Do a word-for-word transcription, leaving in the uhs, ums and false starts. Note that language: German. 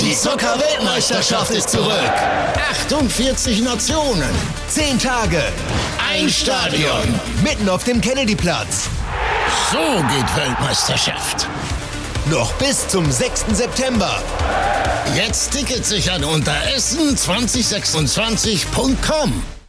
Die Zucker-Weltmeisterschaft ist zurück. achtundvierzig Nationen. zehn Tage. Ein Stadion. Mitten auf dem Kennedyplatz. So geht Weltmeisterschaft. Noch bis zum sechsten September. Jetzt Tickets sichern unter essen zwanzig sechsundzwanzig punkt com.